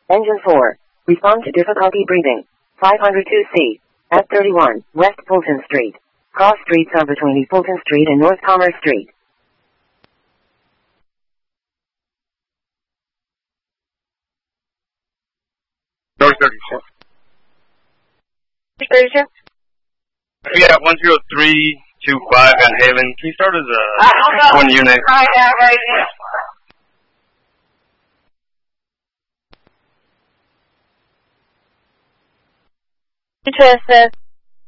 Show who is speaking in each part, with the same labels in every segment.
Speaker 1: Engine 4. Respond to difficulty breathing. 502C. F31, West Fulton Street. Cross streets are between East Fulton Street and North Commerce Street.
Speaker 2: North 32.
Speaker 3: 32?
Speaker 2: Yeah, 10325 Van Halen. Can you start as a one unit?
Speaker 3: I have right now. Interested.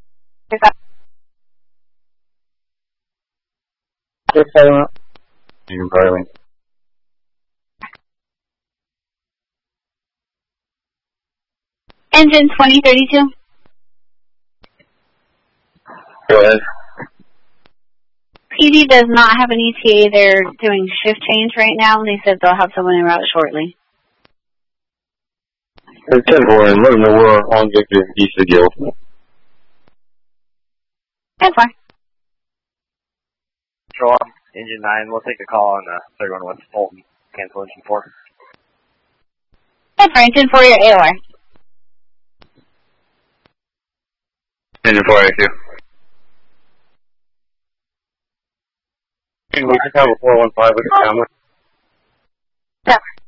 Speaker 2: Just silent. You can probably.
Speaker 3: Engine 2032.
Speaker 2: Go ahead.
Speaker 3: PD does not have an ETA. They're doing shift change right now, and they said they'll have someone en route shortly.
Speaker 2: It's 10-4, and let them know we're on Victor east of Gill.
Speaker 3: That's fine.
Speaker 4: Control, engine 9, we'll take a call on 31 West Fulton. Cancel engine 4.
Speaker 3: That's fine. Engine 4, your AOR.
Speaker 2: Engine 4, A2. And we just have a 415 with the camera.
Speaker 3: Yeah.